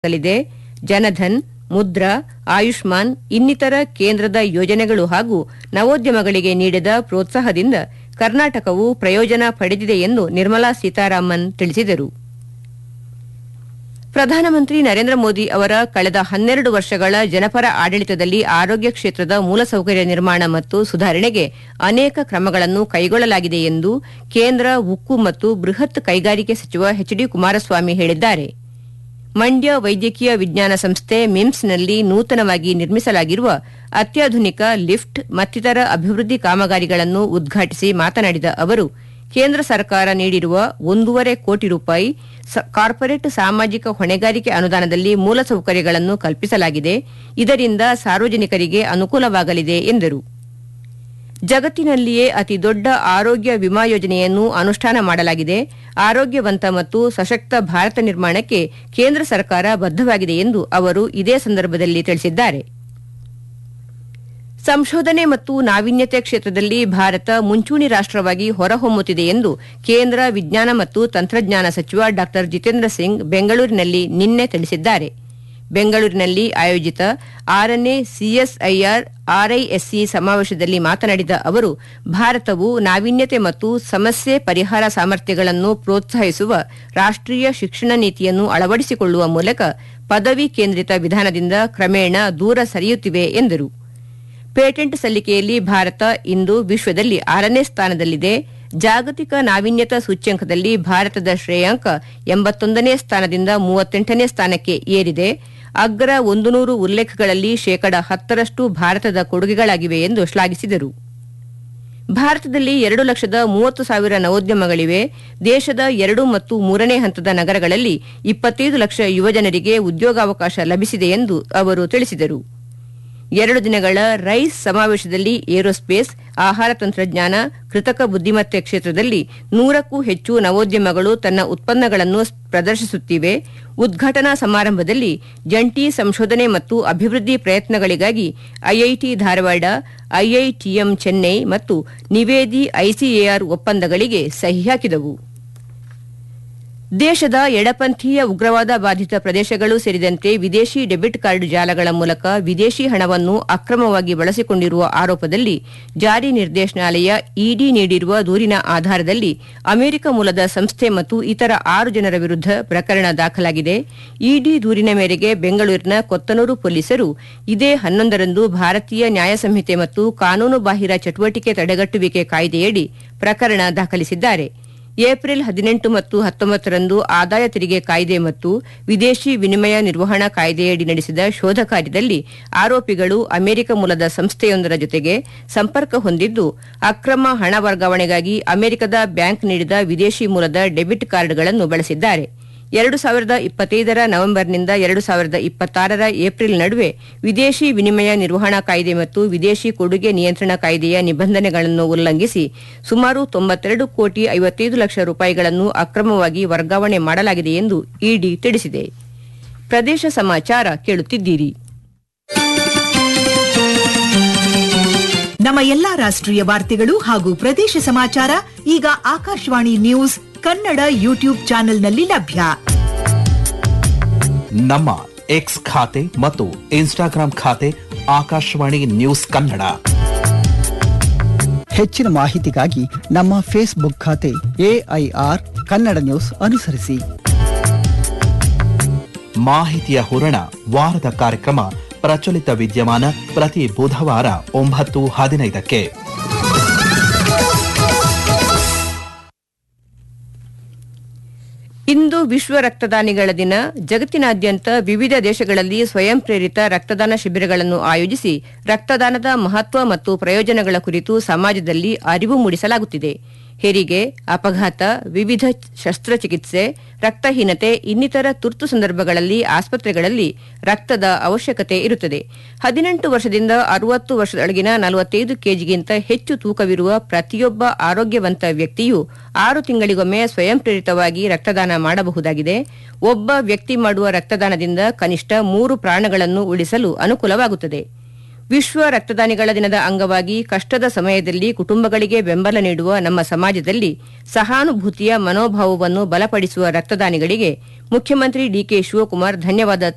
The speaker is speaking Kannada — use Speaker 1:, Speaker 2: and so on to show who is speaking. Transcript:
Speaker 1: ಲಿದೆ. ಜನಧನ್, ಮುದ್ರಾ, ಆಯುಷ್ಮಾನ್ ಇನ್ನಿತರ ಕೇಂದ್ರದ ಯೋಜನೆಗಳು ಹಾಗೂ ನವೋದ್ಯಮಗಳಿಗೆ ನೀಡಿದ ಪ್ರೋತ್ಸಾಹದಿಂದ ಕರ್ನಾಟಕವು ಪ್ರಯೋಜನ ಪಡೆದಿದೆ ಎಂದು ನಿರ್ಮಲಾ ಸೀತಾರಾಮನ್ ತಿಳಿಸಿದರು. ಪ್ರಧಾನಮಂತ್ರಿ ನರೇಂದ್ರ ಮೋದಿ ಅವರ ಕಳೆದ 12 ವರ್ಷಗಳ ಜನಪರ ಆಡಳಿತದಲ್ಲಿ ಆರೋಗ್ಯ ಕ್ಷೇತ್ರದ ಮೂಲಸೌಕರ್ಯ ನಿರ್ಮಾಣ ಮತ್ತು ಸುಧಾರಣೆಗೆ ಅನೇಕ ಕ್ರಮಗಳನ್ನು ಕೈಗೊಳ್ಳಲಾಗಿದೆ ಎಂದು ಕೇಂದ್ರ ಉಕ್ಕು ಮತ್ತು ಬೃಹತ್ ಕೈಗಾರಿಕೆ ಸಚಿವ ಎಚ್.ಡಿ. ಕುಮಾರಸ್ವಾಮಿ ಹೇಳಿದ್ದಾರೆ. ಮಂಡ್ಯ ವೈದ್ಯಕೀಯ ವಿಜ್ಞಾನ ಸಂಸ್ಥೆ ಮಿಮ್ಸ್ನಲ್ಲಿ ನೂತನವಾಗಿ ನಿರ್ಮಿಸಲಾಗಿರುವ ಅತ್ಯಾಧುನಿಕ ಲಿಫ್ಟ್ ಮತ್ತಿತರ ಅಭಿವೃದ್ಧಿ ಕಾಮಗಾರಿಗಳನ್ನು ಉದ್ಘಾಟಿಸಿ ಮಾತನಾಡಿದ ಅವರು, ಕೇಂದ್ರ ಸರ್ಕಾರ ನೀಡಿರುವ 1.5 ಕೋಟಿ ರೂಪಾಯಿ ಕಾರ್ಪೊರೇಟ್ ಸಾಮಾಜಿಕ ಹೊಣೆಗಾರಿಕೆ ಅನುದಾನದಲ್ಲಿ ಮೂಲಸೌಕರ್ಯಗಳನ್ನು ಕಲ್ಪಿಸಲಾಗಿದೆ. ಇದರಿಂದ ಸಾರ್ವಜನಿಕರಿಗೆ ಅನುಕೂಲವಾಗಲಿದೆ ಎಂದರು. ಜಗತ್ತಿನಲ್ಲಿಯೇ ಅತಿದೊಡ್ಡ ಆರೋಗ್ಯ ವಿಮಾ ಯೋಜನೆಯನ್ನು ಅನುಷ್ಠಾನ ಮಾಡಲಾಗಿದೆ. ಆರೋಗ್ಯವಂತ ಮತ್ತು ಸಶಕ್ತ ಭಾರತ ನಿರ್ಮಾಣಕ್ಕೆ ಕೇಂದ್ರ ಸರ್ಕಾರ ಬದ್ದವಾಗಿದೆ ಎಂದು ಅವರು ಇದೇ ಸಂದರ್ಭದಲ್ಲಿ ತಿಳಿಸಿದ್ದಾರೆ. ಸಂಶೋಧನೆ ಮತ್ತು ನಾವೀನ್ಯತೆ ಕ್ಷೇತ್ರದಲ್ಲಿ ಭಾರತ ಮುಂಚೂಣಿ ರಾಷ್ಟವಾಗಿ ಹೊರಹೊಮ್ಮುತ್ತಿದೆ ಎಂದು ಕೇಂದ್ರ ವಿಜ್ಞಾನ ಮತ್ತು ತಂತ್ರಜ್ಞಾನ ಸಚಿವ ಡಾ ಜಿತೇಂದ್ರ ಸಿಂಗ್ ಬೆಂಗಳೂರಿನಲ್ಲಿ ನಿನ್ನೆ ತಿಳಿಸಿದ್ದಾರೆ. ಬೆಂಗಳೂರಿನಲ್ಲಿ ಆಯೋಜಿತ 6ನೇ ಸಿಎಸ್ಐಆರ್ ಆರ್ಐಎಸ್ಸಿ ಸಮಾವೇಶದಲ್ಲಿ ಮಾತನಾಡಿದ ಅವರು, ಭಾರತವು ನಾವೀನ್ಯತೆ ಮತ್ತು ಸಮಸ್ಯೆ ಪರಿಹಾರ ಸಾಮರ್ಥ್ಯಗಳನ್ನು ಪ್ರೋತ್ಸಾಹಿಸುವ ರಾಷ್ಟೀಯ ಶಿಕ್ಷಣ ನೀತಿಯನ್ನು ಅಳವಡಿಸಿಕೊಳ್ಳುವ ಮೂಲಕ ಪದವಿ ಕೇಂದ್ರಿತ ವಿಧಾನದಿಂದ ಕ್ರಮೇಣ ದೂರ ಸರಿಯುತ್ತಿವೆ ಎಂದರು. ಪೇಟೆಂಟ್ ಸಲ್ಲಿಕೆಯಲ್ಲಿ ಭಾರತ ಇಂದು ವಿಶ್ವದಲ್ಲಿ 6ನೇ ಸ್ಥಾನದಲ್ಲಿದೆ. ಜಾಗತಿಕ ನಾವೀನ್ಯತಾ ಸೂಚ್ಯಂಕದಲ್ಲಿ ಭಾರತದ ಶ್ರೇಯಾಂಕ 81ನೇ ಸ್ಥಾನದಿಂದ 38ನೇ ಸ್ಥಾನಕ್ಕೆ ಏರಿದೆ. ಅಗ್ರ 100 ಉಲ್ಲೇಖಗಳಲ್ಲಿ ಶೇಕಡ 10ರಷ್ಟು ಭಾರತದ ಕೊಡುಗೆಗಳಾಗಿವೆ ಎಂದು ಶ್ಲಾಘಿಸಿದರು. ಭಾರತದಲ್ಲಿ 2,30,000 ನವೋದ್ಯಮಗಳಿವೆ. ದೇಶದ 2 ಮತ್ತು 3ನೇ ಹಂತದ ನಗರಗಳಲ್ಲಿ 25 ಲಕ್ಷ ಯುವಜನರಿಗೆ ಉದ್ಯೋಗಾವಕಾಶ ಲಭಿಸಿದೆ ಎಂದು ಅವರು ತಿಳಿಸಿದರು. 2 ದಿನಗಳ ರೈಸ್ ಸಮಾವೇಶದಲ್ಲಿ ಏರೋಸ್ಪೇಸ್, ಆಹಾರ ತಂತ್ರಜ್ಞಾನ, ಕೃತಕ ಬುದ್ದಿಮತ್ತೆ ಕ್ಷೇತ್ರದಲ್ಲಿ 100ಕ್ಕೂ ಹೆಚ್ಚು ನವೋದ್ಯಮಗಳು ತನ್ನ ಉತ್ಪನ್ನಗಳನ್ನು ಪ್ರದರ್ಶಿಸುತ್ತಿವೆ. ಉದ್ಘಾಟನಾ ಸಮಾರಂಭದಲ್ಲಿ ಜಂಟಿ ಸಂಶೋಧನೆ ಮತ್ತು ಅಭಿವೃದ್ಧಿ ಪ್ರಯತ್ನಗಳಿಗಾಗಿ ಐಐಟಿ ಧಾರವಾಡ, ಐಐಟಿಎಂ ಚೆನ್ನೈ ಮತ್ತು ನಿವೇದಿ ಐಸಿಎಆರ್ ಒಪ್ಪಂದಗಳಿಗೆ ಸಹಿ ಹಾಕಿದವು. ದೇಶದ ಎಡಪಂಥೀಯ ಉಗ್ರವಾದ ಬಾಧಿತ ಪ್ರದೇಶಗಳು ಸೇರಿದಂತೆ ವಿದೇಶಿ ಡೆಬಿಟ್ ಕಾರ್ಡ್ ಜಾಲಗಳ ಮೂಲಕ ವಿದೇಶಿ ಹಣವನ್ನು ಅಕ್ರಮವಾಗಿ ಬಳಸಿಕೊಂಡಿರುವ ಆರೋಪದಲ್ಲಿ ಜಾರಿ ನಿರ್ದೇಶನಾಲಯ ಇಡಿ ನೀಡಿರುವ ದೂರಿನ ಆಧಾರದಲ್ಲಿ ಅಮೆರಿಕ ಮೂಲದ ಸಂಸ್ಥೆ ಮತ್ತು ಇತರ 6 ಜನರ ವಿರುದ್ಧ ಪ್ರಕರಣ ದಾಖಲಾಗಿದೆ. ಇಡಿ ದೂರಿನ ಮೇರೆಗೆ ಬೆಂಗಳೂರಿನ ಕೊತ್ತನೂರು ಪೊಲೀಸರು ಇದೇ 11ರಂದು ಭಾರತೀಯ ನ್ಯಾಯ ಸಂಹಿತೆ ಮತ್ತು ಕಾನೂನು ಬಾಹಿರ ಚಟುವಟಿಕೆ ತಡೆಗಟ್ಟುವಿಕೆ ಕಾಯ್ದೆಯಡಿ ಪ್ರಕರಣ ದಾಖಲಿಸಿದ್ದಾರೆ. ಏಪ್ರಿಲ್ 18 ಮತ್ತು 19ರಂದು ಆದಾಯ ತೆರಿಗೆ ಕಾಯ್ದೆ ಮತ್ತು ವಿದೇಶಿ ವಿನಿಮಯ ನಿರ್ವಹಣಾ ಕಾಯ್ದೆಯಡಿ ನಡೆಸಿದ ಶೋಧ ಕಾರ್ಯದಲ್ಲಿ ಆರೋಪಿಗಳು ಅಮೆರಿಕ ಮೂಲದ ಸಂಸ್ಥೆಯೊಂದರ ಜೊತೆಗೆ ಸಂಪರ್ಕ ಹೊಂದಿದ್ದು ಅಕ್ರಮ ಹಣ ವರ್ಗಾವಣೆಗಾಗಿ ಅಮೆರಿಕದ ಬ್ಯಾಂಕ್ ನೀಡಿದ ವಿದೇಶಿ ಮೂಲದ ಡೆಬಿಟ್ ಕಾರ್ಡ್ಗಳನ್ನು ಬಳಸಿದ್ದಾರೆ. 2025ರ ನವೆಂಬರ್ನಿಂದ 2026ರ ಏಪ್ರಿಲ್ ನಡುವೆ ವಿದೇಶಿ ವಿನಿಮಯ ನಿರ್ವಹಣಾ ಕಾಯ್ದೆ ಮತ್ತು ವಿದೇಶಿ ಕೊಡುಗೆ ನಿಯಂತ್ರಣ ಕಾಯ್ದೆಯ ನಿಬಂಧನೆಗಳನ್ನು ಉಲ್ಲಂಘಿಸಿ ಸುಮಾರು 92 ಕೋಟಿ 55 ಲಕ್ಷ ರೂಪಾಯಿಗಳನ್ನು ಅಕ್ರಮವಾಗಿ ವರ್ಗಾವಣೆ ಮಾಡಲಾಗಿದೆ ಎಂದು ಇಡಿ ತಿಳಿಸಿದೆ. ಪ್ರದೇಶ ಸಮಾಚಾರ ಕೇಳುತ್ತಿದ್ದೀರಿ.
Speaker 2: ನಮ್ಮ ಎಲ್ಲಾ ರಾಷ್ಟ್ರೀಯ ವಾರ್ತೆಗಳು ಹಾಗೂ ಪ್ರದೇಶ ಸಮಾಚಾರ ಈಗ ಆಕಾಶವಾಣಿ ನ್ಯೂಸ್ ಕನ್ನಡ ಯೂಟ್ಯೂಬ್ ಚಾನೆಲ್ನಲ್ಲಿ ಲಭ್ಯ.
Speaker 3: ನಮ್ಮ ಎಕ್ಸ್ ಖಾತೆ ಮತ್ತು ಇನ್ಸ್ಟಾಗ್ರಾಂ ಖಾತೆ ಆಕಾಶವಾಣಿ ನ್ಯೂಸ್ ಕನ್ನಡ.
Speaker 4: ಹೆಚ್ಚಿನ ಮಾಹಿತಿಗಾಗಿ ನಮ್ಮ ಫೇಸ್ಬುಕ್ ಖಾತೆ ಎಐಆರ್ ಕನ್ನಡ ನ್ಯೂಸ್ ಅನುಸರಿಸಿ.
Speaker 3: ಮಾಹಿತಿಯ ಹೂರಣ ವಾರದ ಕಾರ್ಯಕ್ರಮ ಪ್ರಚಲಿತ ವಿದ್ಯಮಾನ ಪ್ರತಿ ಬುಧವಾರ 9:15ಕ್ಕೆ.
Speaker 1: ಇಂದು ವಿಶ್ವ ರಕ್ತದಾನಿಗಳ ದಿನ. ಜಗತ್ತಿನಾದ್ಯಂತ ವಿವಿಧ ದೇಶಗಳಲ್ಲಿ ಸ್ವಯಂ ಪ್ರೇರಿತ ರಕ್ತದಾನ ಶಿಬಿರಗಳನ್ನು ಆಯೋಜಿಸಿ ರಕ್ತದಾನದ ಮಹತ್ವ ಮತ್ತು ಪ್ರಯೋಜನಗಳ ಕುರಿತು ಸಮಾಜದಲ್ಲಿ ಅರಿವು ಮೂಡಿಸಲಾಗುತ್ತಿದೆ. ಹೆರಿಗೆ, ಅಪಘಾತ, ವಿವಿಧ ಶಸ್ತ್ರಚಿಕಿತ್ಸೆ, ರಕ್ತಹೀನತೆ ಇನ್ನಿತರ ತುರ್ತು ಸಂದರ್ಭಗಳಲ್ಲಿ ಆಸ್ಪತ್ರೆಗಳಲ್ಲಿ ರಕ್ತದ ಅವಶ್ಯಕತೆ ಇರುತ್ತದೆ. 18 ವರ್ಷದಿಂದ 60 ವರ್ಷದೊಳಗಿನ 45 ಕೆಜಿಗಿಂತ ಹೆಚ್ಚು ತೂಕವಿರುವ ಪ್ರತಿಯೊಬ್ಬ ಆರೋಗ್ಯವಂತ ವ್ಯಕ್ತಿಯು 6 ತಿಂಗಳಿಗೊಮ್ಮೆ ಸ್ವಯಂ ಪ್ರೇರಿತವಾಗಿ ರಕ್ತದಾನ ಮಾಡಬಹುದಾಗಿದೆ. ಒಬ್ಬ ವ್ಯಕ್ತಿ ಮಾಡುವ ರಕ್ತದಾನದಿಂದ ಕನಿಷ್ಠ 3 ಪ್ರಾಣಗಳನ್ನು ಉಳಿಸಲು ಅನುಕೂಲವಾಗುತ್ತದೆ. ವಿಶ್ವ ರಕ್ತದಾನಿಗಳ ದಿನದ ಅಂಗವಾಗಿ ಕಷ್ಟದ ಸಮಯದಲ್ಲಿ ಕುಟುಂಬಗಳಿಗೆ ಬೆಂಬಲ ನೀಡುವ ನಮ್ಮ ಸಮಾಜದಲ್ಲಿ ಸಹಾನುಭೂತಿಯ ಮನೋಭಾವವನ್ನು ಬಲಪಡಿಸುವ ರಕ್ತದಾನಿಗಳಿಗೆ ಮುಖ್ಯಮಂತ್ರಿ ಡಿಕೆ ಶಿವಕುಮಾರ್ ಧನ್ಯವಾದ